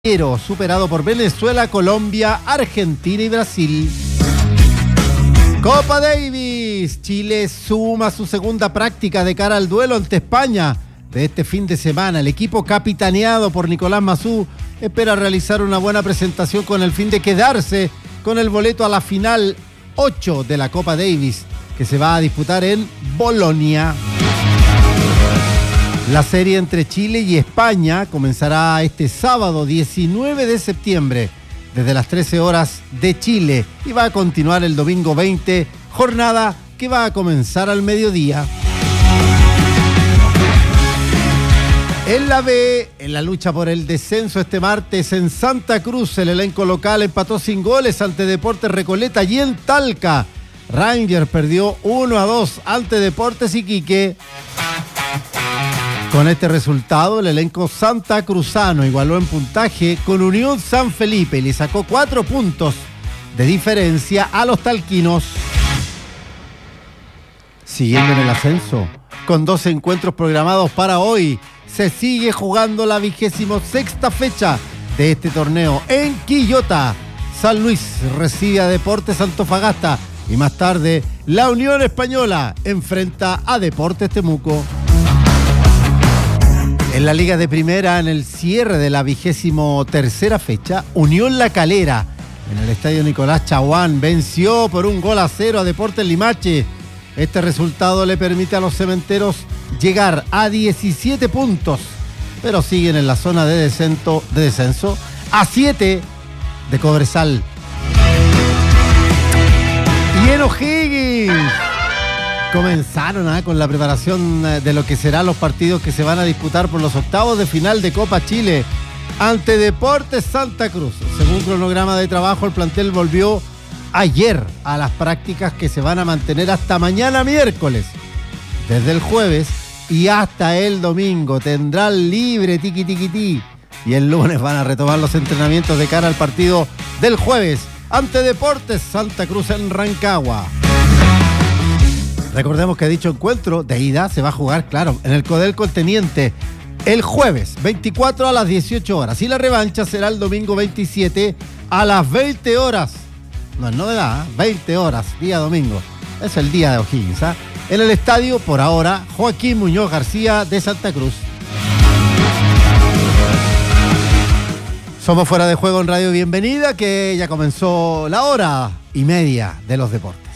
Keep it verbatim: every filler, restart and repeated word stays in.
superado por Venezuela, Colombia, Argentina y Brasil. Copa Davis. Chile suma su segunda práctica de cara al duelo ante España de este fin de semana. El equipo capitaneado por Nicolás Massú espera realizar una buena presentación con el fin de quedarse con el boleto a la final ocho de la Copa Davis, que se va a disputar en Bolonia. La serie entre Chile y España comenzará este sábado diecinueve de septiembre desde las trece horas de Chile y va a continuar el domingo veinte, jornada que va a comenzar al mediodía. En la B, en la lucha por el descenso este martes en Santa Cruz, el elenco local empató sin goles ante Deportes Recoleta y en Talca, Rangers perdió uno a dos ante Deportes Iquique. Con este resultado, el elenco santacruzano igualó en puntaje con Unión San Felipe y le sacó cuatro puntos de diferencia a los talquinos. Siguiendo en el ascenso, con dos encuentros programados para hoy, se sigue jugando la vigésimo sexta fecha de este torneo en Quillota. San Luis recibe a Deportes Antofagasta y más tarde la Unión Española enfrenta a Deportes Temuco. En la Liga de Primera, en el cierre de la vigésimo tercera fecha, Unión La Calera, en el estadio Nicolás Chaguán, venció por un gol a cero a Deportes Limache. Este resultado le permite a los cementeros llegar a diecisiete puntos, pero siguen en la zona de descenso, de descenso a siete de Cobresal. Y en O'Higgins comenzaron ¿eh? con la preparación de lo que serán los partidos que se van a disputar por los octavos de final de Copa Chile ante Deportes Santa Cruz. Según cronograma de trabajo, el plantel volvió ayer a las prácticas que se van a mantener hasta mañana miércoles. Desde el jueves y hasta el domingo tendrán libre tiqui tiqui ti. Y el lunes van a retomar los entrenamientos de cara al partido del jueves ante Deportes Santa Cruz en Rancagua. Recordemos que dicho encuentro de ida se va a jugar, claro, en el Codelco El Teniente el jueves veinticuatro a las dieciocho horas y la revancha será el domingo veintisiete a las veinte horas. No es novedad, ¿eh? veinte horas, día domingo. Es el día de O'Higgins, ¿eh? En el estadio, por ahora, Joaquín Muñoz García de Santa Cruz. Somos Fuera de Juego en Radio Bienvenida, que ya comenzó la hora y media de los deportes.